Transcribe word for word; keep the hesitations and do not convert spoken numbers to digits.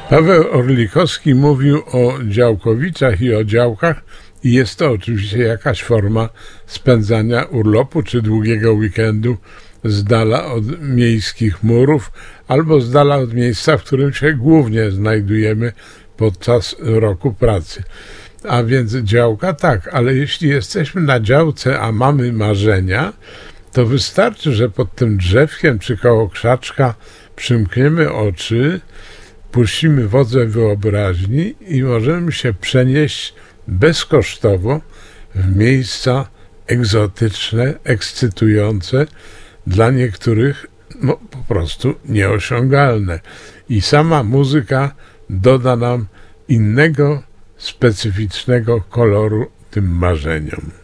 Paweł Orlikowski mówił o działkowicach i o działkach i jest to oczywiście jakaś forma spędzania urlopu czy długiego weekendu z dala od miejskich murów albo z dala od miejsca, w którym się głównie znajdujemy podczas roku pracy. A więc działka tak, ale jeśli jesteśmy na działce, a mamy marzenia, to wystarczy, że pod tym drzewkiem czy koło krzaczka przymkniemy oczy, puścimy wodze wyobraźni i możemy się przenieść bezkosztowo w miejsca egzotyczne, ekscytujące, dla niektórych no, po prostu nieosiągalne. I sama muzyka doda nam innego, specyficznego koloru tym marzeniom.